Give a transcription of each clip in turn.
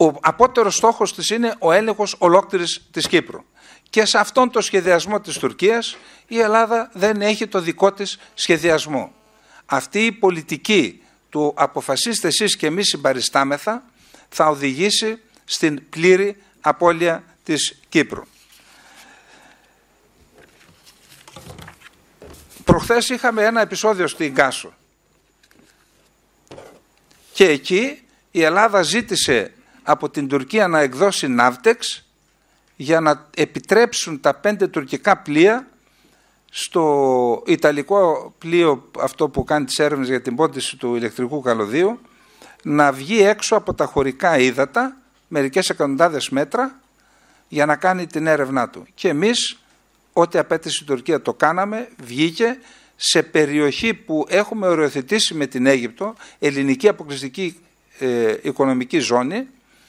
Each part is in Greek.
ο απότερος στόχος της είναι ο έλεγχος ολόκληρης της Κύπρου. Και σε αυτόν τον σχεδιασμό της Τουρκίας η Ελλάδα δεν έχει το δικό της σχεδιασμό. Αυτή η πολιτική του αποφασίστε εσείς και εμείς συμπαριστάμεθα θα οδηγήσει στην πλήρη απώλεια της Κύπρου. Προχθές είχαμε ένα επεισόδιο στην Κάσο και εκεί η Ελλάδα ζήτησε από την Τουρκία να εκδώσει ναύτεξ για να επιτρέψουν τα 5 τουρκικά πλοία στο ιταλικό πλοίο αυτό που κάνει τις έρευνες για την πόντιση του ηλεκτρικού καλωδίου να βγει έξω από τα χωρικά ύδατα μερικές εκατοντάδες μέτρα για να κάνει την έρευνά του. Και εμείς ό,τι απέτησε η Τουρκία το κάναμε, βγήκε σε περιοχή που έχουμε οριοθετήσει με την Αίγυπτο, ελληνική αποκλειστική οικονομική ζώνη,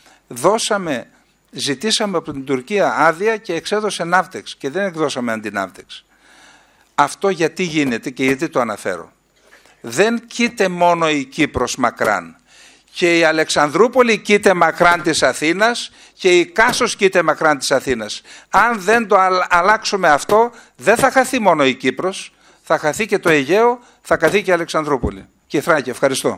ζητήσαμε από την Τουρκία άδεια και εξέδωσε ναύτεξ και δεν εκδώσαμε αντιναύτεξ. Αυτό γιατί γίνεται και γιατί το αναφέρω. Δεν κοίται μόνο η Κύπρος μακράν. Και η Αλεξανδρούπολη κοίται μακράν της Αθήνας και η Κάσος κοίται μακράν της Αθήνας. Αν δεν το αλλάξουμε αυτό, δεν θα χαθεί μόνο η Κύπρος, θα χαθεί και το Αιγαίο, θα χαθεί και η Αλεξανδρούπολη. Και η Θράκη, ευχαριστώ.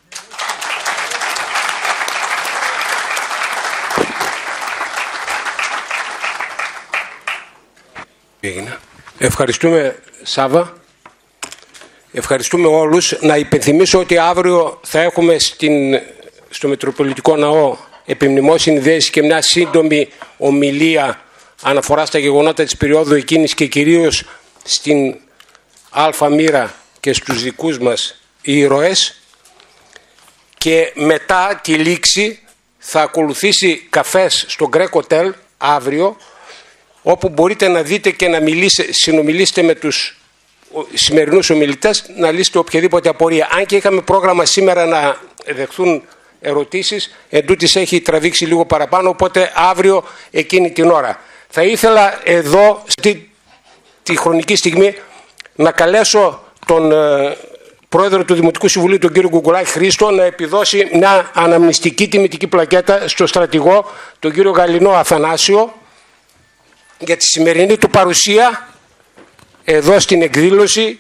Ευχαριστούμε Σάβα. Ευχαριστούμε όλους. Να υπενθυμίσω ότι αύριο θα έχουμε στο Μητροπολιτικό Ναό επιμνημόσυνη δέση και μια σύντομη ομιλία αναφορά στα γεγονότα της περίοδου εκείνης και κυρίως στην Αλφα Μοίρα και στους δικούς μας ήρωες. Και μετά τη λήξη θα ακολουθήσει καφές στο Greek Hotel αύριο, όπου μπορείτε να δείτε και να συνομιλήσετε με τους σημερινούς ομιλητές, να λύσετε οποιαδήποτε απορία. Αν και είχαμε πρόγραμμα σήμερα να δεχθούν ερωτήσεις, εντούτοις έχει τραβήξει λίγο παραπάνω, οπότε αύριο εκείνη την ώρα. Θα ήθελα εδώ, τη χρονική στιγμή, να καλέσω τον πρόεδρο του Δημοτικού Συμβουλίου, τον κύριο Γκουγκουλάκη Χρήστο, να επιδώσει μια αναμνηστική τιμητική πλακέτα στο στρατηγό, τον κύριο Γαλινό Αθανάσιο, για τη σημερινή του παρουσία εδώ στην εκδήλωση.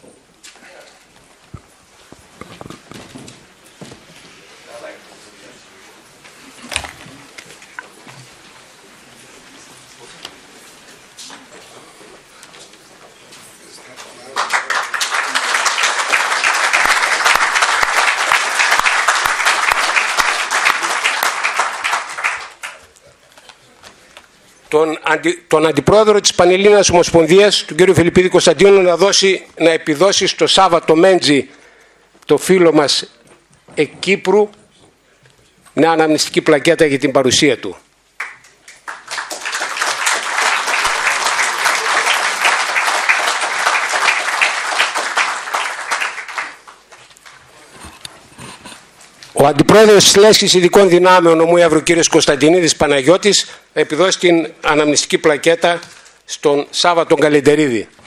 Τον Αντιπρόεδρο της Πανελλήνιας Ομοσπονδίας, τον κύριο Φιλιππίδη Κωνσταντίνου, να επιδώσει στο Σάββατο Μέντζη, το φίλο μας Κύπρου, μια αναμνηστική πλακέτα για την παρουσία του. Ο Αντιπρόεδρος της Λέσχης Ειδικών Δυνάμεων, ο ΜΟΥΙΑΒΡΟ, κύριος Κωνσταντινίδης Παναγιώτης, θα επιδώσει την αναμνηστική πλακέτα στον Σάββα τον Καλεντερίδη.